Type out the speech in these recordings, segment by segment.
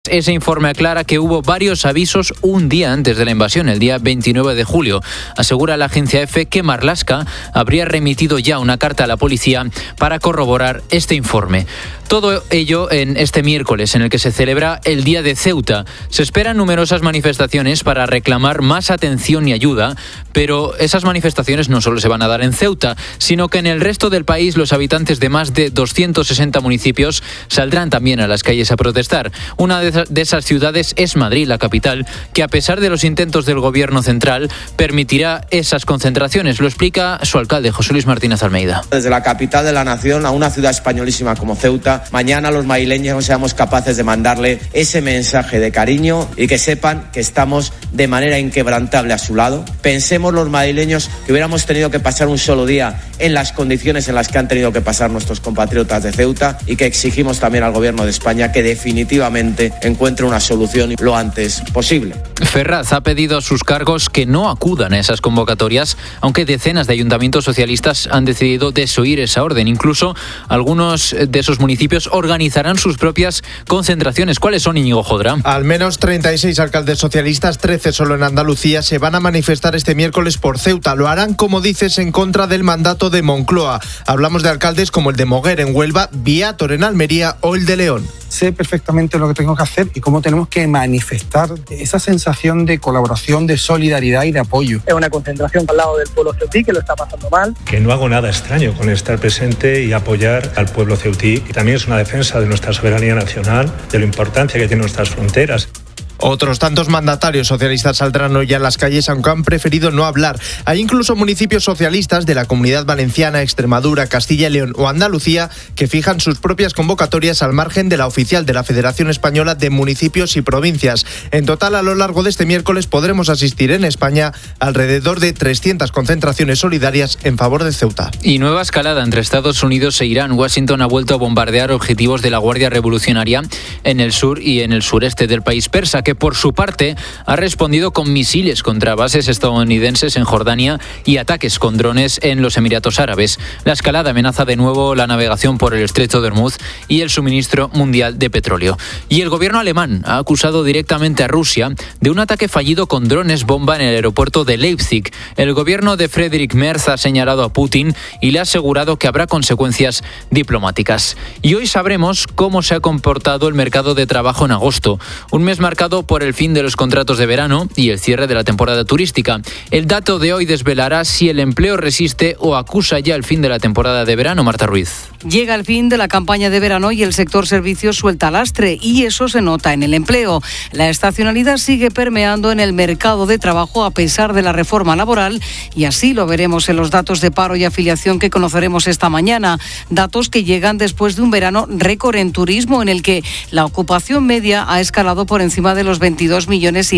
Ese informe aclara que hubo varios avisos un día antes de la invasión, el día 29 de julio. Asegura la agencia EFE que Marlaska habría remitido ya una carta a la policía para corroborar este informe. Todo ello en este miércoles, en el que se celebra el Día de Ceuta. Se esperan numerosas manifestaciones para reclamar más atención y ayuda, pero esas manifestaciones no solo se van a dar en Ceuta, sino que en el resto del país los habitantes de más de 260 municipios saldrán también a las calles a protestar. Una de esas ciudades es Madrid, la capital, que a pesar de los intentos del gobierno central permitirá esas concentraciones. Lo explica su alcalde, José Luis Martínez Almeida. Desde la capital de la nación a una ciudad españolísima como Ceuta, mañana los madrileños seamos capaces de mandarle ese mensaje de cariño y que sepan que estamos de manera inquebrantable a su lado. Pensemos los madrileños que hubiéramos tenido que pasar un solo día en las condiciones en las que han tenido que pasar nuestros compatriotas de Ceuta y que exigimos también al gobierno de España que definitivamente encuentre una solución lo antes posible. Ferraz ha pedido a sus cargos que no acudan a esas convocatorias, aunque decenas de ayuntamientos socialistas han decidido desoír esa orden. Incluso algunos de esos municipios organizarán sus propias concentraciones. ¿Cuáles son, Íñigo Jodra? Al menos 36 alcaldes socialistas, 13 solo en Andalucía, se van a manifestar este miércoles por Ceuta. Lo harán, como dices, en contra del mandato de Moncloa. Hablamos de alcaldes como el de Moguer en Huelva, Biátor en Almería o el de León. Sé perfectamente lo que tengo que hacer y cómo tenemos que manifestar esa sensación de colaboración, de solidaridad y de apoyo. Es una concentración al lado del pueblo ceutí, que lo está pasando mal. Que no hago nada extraño con estar presente y apoyar al pueblo ceutí. Y también es una defensa de nuestra soberanía nacional, de la importancia que tienen nuestras fronteras. Otros tantos mandatarios socialistas saldrán hoy a las calles, aunque han preferido no hablar. Hay incluso municipios socialistas de la Comunidad Valenciana, Extremadura, Castilla y León o Andalucía que fijan sus propias convocatorias al margen de la oficial de la Federación Española de Municipios y Provincias. En total, a lo largo de este miércoles podremos asistir en España alrededor de 300 concentraciones solidarias en favor de Ceuta. Y nueva escalada entre Estados Unidos e Irán. Washington ha vuelto a bombardear objetivos de la Guardia Revolucionaria en el sur y en el sureste del país persa, que por su parte ha respondido con misiles contra bases estadounidenses en Jordania y ataques con drones en los Emiratos Árabes. La escalada amenaza de nuevo la navegación por el Estrecho de Hormuz y el suministro mundial de petróleo. Y el gobierno alemán ha acusado directamente a Rusia de un ataque fallido con drones bomba en el aeropuerto de Leipzig. El gobierno de Friedrich Merz ha señalado a Putin y le ha asegurado que habrá consecuencias diplomáticas. Y hoy sabremos cómo se ha comportado el mercado de trabajo en agosto, un mes marcado por el fin de los contratos de verano y el cierre de la temporada turística. El dato de hoy desvelará si el empleo resiste o acusa ya el fin de la temporada de verano. Marta Ruiz. Llega el fin de la campaña de verano y el sector servicios suelta lastre, y eso se nota en el empleo. La estacionalidad sigue permeando en el mercado de trabajo a pesar de la reforma laboral, y así lo veremos en los datos de paro y afiliación que conoceremos esta mañana. Datos que llegan después de un verano récord en turismo, en el que la ocupación media ha escalado por encima de los 22,5 millones,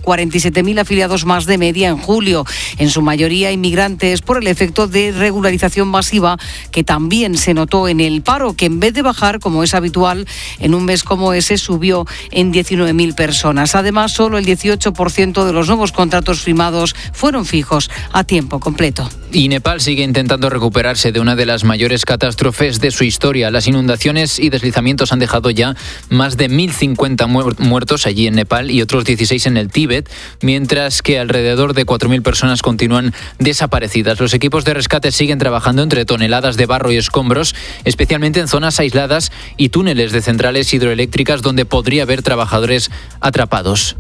47.000 afiliados más de media en julio, en su mayoría inmigrantes, por el efecto de regularización masiva que también se notó en el paro, que en vez de bajar, como es habitual en un mes como ese, subió en 19.000 personas. Además, solo el 18% de los nuevos contratos firmados fueron fijos a tiempo completo. Y Nepal sigue intentando recuperarse de una de las mayores catástrofes de su historia. Las inundaciones y deslizamientos han dejado ya más de 1.050 muertos allí en Nepal y otros 16 en el Tíbet, mientras que alrededor de 4.000 personas continúan desaparecidas. Los equipos de rescate siguen trabajando entre toneladas de barro y escombros, especialmente en zonas aisladas y túneles de centrales hidroeléctricas donde podría haber trabajadores atrapados.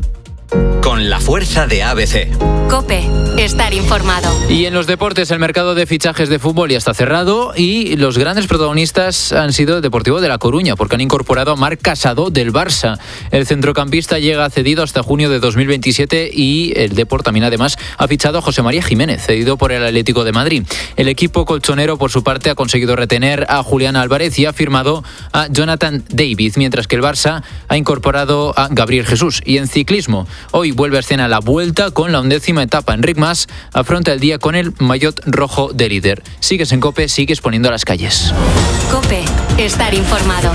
Con la fuerza de ABC. COPE, estar informado. Y en los deportes, el mercado de fichajes de fútbol ya está cerrado y los grandes protagonistas han sido el Deportivo de La Coruña, porque han incorporado a Marc Casado del Barça. El centrocampista llega cedido hasta junio de 2027 y el Depor también además ha fichado a José María Jiménez, cedido por el Atlético de Madrid. El equipo colchonero, por su parte, ha conseguido retener a Julián Álvarez y ha firmado a Jonathan David, mientras que el Barça ha incorporado a Gabriel Jesús. Y en ciclismo, hoy vuelve a escena la Vuelta con la 11ª etapa. Enric Mas afronta el día con el maillot rojo de líder. Sigues en COPE, sigues poniendo a las calles. COPE, estar informado.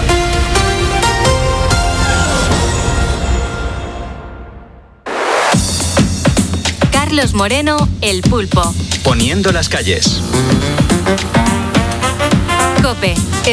Carlos Moreno, El Pulpo. Poniendo las calles. COPE.